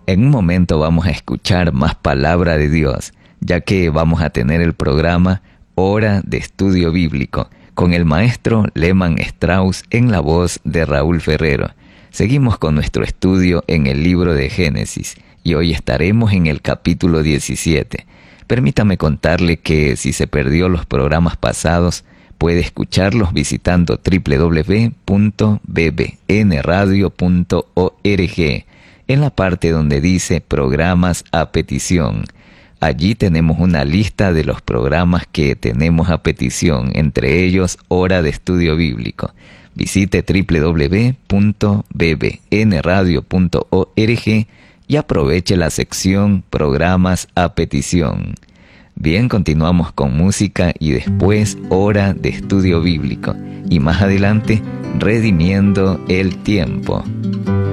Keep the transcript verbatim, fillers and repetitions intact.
En un momento vamos a escuchar más palabra de Dios, ya que vamos a tener el programa Hora de Estudio Bíblico, con el maestro Lehman Strauss en la voz de Raúl Ferrero. Seguimos con nuestro estudio en el libro de Génesis y hoy estaremos en el capítulo diecisiete. Permítame contarle que si se perdió los programas pasados, puede escucharlos visitando doble u doble u doble u punto b b n radio punto org en la parte donde dice Programas a petición. Allí tenemos una lista de los programas que tenemos a petición, entre ellos Hora de Estudio Bíblico. Visite doble u doble u doble u punto b b n radio punto org y aproveche la sección Programas a petición. Bien, continuamos con música y después Hora de Estudio Bíblico. Y más adelante, Redimiendo el Tiempo.